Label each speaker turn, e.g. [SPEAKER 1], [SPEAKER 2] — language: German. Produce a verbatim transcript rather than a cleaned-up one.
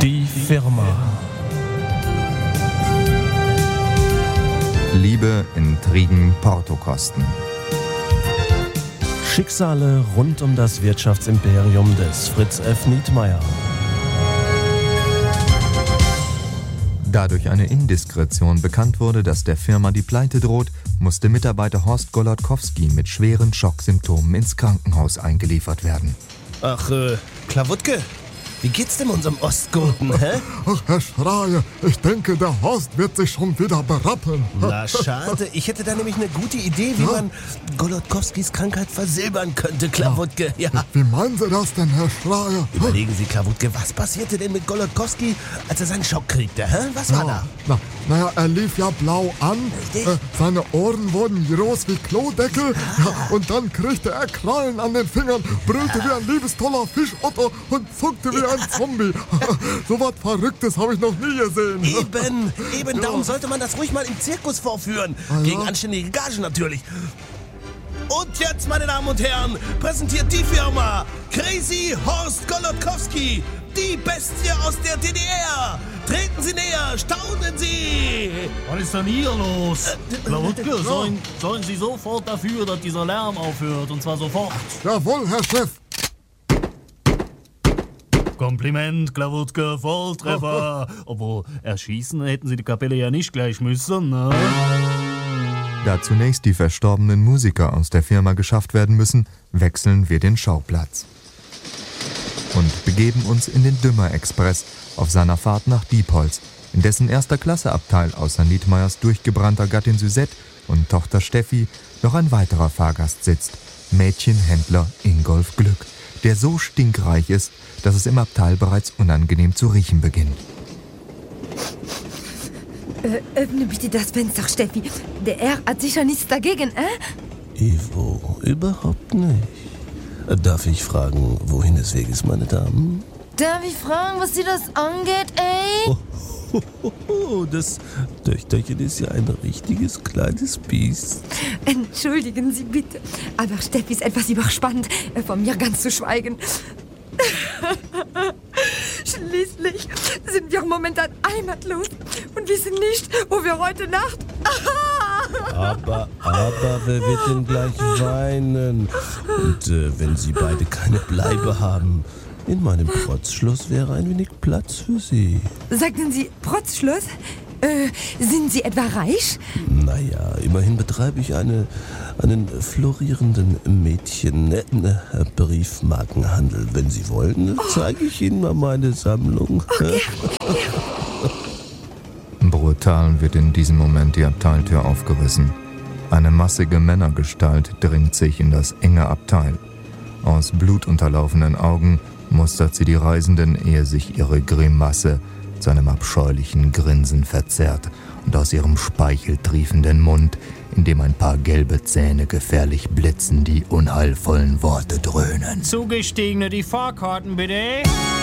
[SPEAKER 1] Die Firma.
[SPEAKER 2] Liebe, Intrigen, Portokosten.
[SPEAKER 1] Schicksale rund um das Wirtschaftsimperium des Fritz F. Nietmeyer.
[SPEAKER 2] Da durch eine Indiskretion bekannt wurde, dass der Firma die Pleite droht, musste Mitarbeiter Horst Golodkowski mit schweren Schocksymptomen ins Krankenhaus eingeliefert werden.
[SPEAKER 1] Ach, äh, Klawutke, wie geht's dem unserem Ostgurten, hä?
[SPEAKER 3] Ach, Herr Schreier, ich denke, der Horst wird sich schon wieder berappeln.
[SPEAKER 1] Na, schade. Ich hätte da nämlich eine gute Idee, wie
[SPEAKER 3] Ja?
[SPEAKER 1] man Golodkowskis Krankheit versilbern könnte, Klawutke. Ja.
[SPEAKER 3] Wie meinen Sie das denn, Herr Schreier?
[SPEAKER 1] Überlegen Sie, Klawutke, was passierte denn mit Golodkowski, als er seinen Schock kriegte, hä? Was war da?
[SPEAKER 3] Na, naja, er lief ja blau an,
[SPEAKER 1] Richtig.
[SPEAKER 3] äh, seine Ohren wurden groß wie Klodeckel, ja, und dann kriegte er Krallen an den Fingern, brüllte wie ein liebestoller Fischotto und zuckte wie ein Zombie. So was Verrücktes habe ich noch nie gesehen.
[SPEAKER 1] Eben, eben, darum sollte man das ruhig mal im Zirkus vorführen.
[SPEAKER 3] Ah, ja?
[SPEAKER 1] Gegen anständige Gagen natürlich. Und jetzt, meine Damen und Herren, präsentiert die Firma Crazy Horst Golodkowski, die Bestie aus der D D R. Treten Sie näher, staunen Sie!
[SPEAKER 4] Was ist denn hier los? Klawutke,
[SPEAKER 3] ja.
[SPEAKER 4] sorgen, sorgen Sie sofort dafür, dass dieser Lärm aufhört. Und zwar sofort.
[SPEAKER 3] Jawohl, Herr Chef.
[SPEAKER 4] Kompliment, Klawutke, Volltreffer. Obwohl, erschießen hätten Sie die Kapelle ja nicht gleich müssen, ne?
[SPEAKER 2] Da zunächst die verstorbenen Musiker aus der Firma geschafft werden müssen, wechseln wir den Schauplatz und begeben uns in den Dümmer-Express auf seiner Fahrt nach Diepholz, in dessen erster Klasse-Abteil außer Nietmeyers durchgebrannter Gattin Suzette und Tochter Steffi noch ein weiterer Fahrgast sitzt, Mädchenhändler Ingolf Glück, der so stinkreich ist, dass es im Abteil bereits unangenehm zu riechen beginnt.
[SPEAKER 5] Äh, öffne bitte das Fenster, Steffi. Der R hat sicher nichts dagegen, äh?
[SPEAKER 1] Ivo, überhaupt nicht. Darf ich fragen, wohin es Weg ist, meine Damen?
[SPEAKER 5] Darf ich fragen, was dir das angeht, ey?
[SPEAKER 1] Oh, das Töchterchen ist ja ein richtiges kleines Biest.
[SPEAKER 5] Entschuldigen Sie bitte, aber Steffi ist etwas überspannt, äh, von mir ganz zu schweigen. Schließlich sind wir momentan heimatlos und wissen nicht, wo wir heute Nacht...
[SPEAKER 1] Aber, aber, wer wird denn gleich weinen? Und äh, wenn Sie beide keine Bleibe haben, in meinem Protzschloss wäre ein wenig Platz für Sie.
[SPEAKER 5] Sagten Sie Protzschluss? Äh, sind Sie etwa reich?
[SPEAKER 1] Naja, immerhin betreibe ich eine, einen florierenden Mädchen-Briefmarkenhandel. Wenn Sie wollen, zeige ich Ihnen mal meine Sammlung.
[SPEAKER 2] Brutal wird in diesem Moment die Abteiltür aufgerissen. Eine massige Männergestalt dringt sich in das enge Abteil. Aus blutunterlaufenen Augen mustert sie die Reisenden, ehe sich ihre Grimasse zu einem abscheulichen Grinsen verzerrt und aus ihrem speicheltriefenden Mund, in dem ein paar gelbe Zähne gefährlich blitzen, die unheilvollen Worte dröhnen.
[SPEAKER 4] Zugestiegene, die Fahrkarten bitte.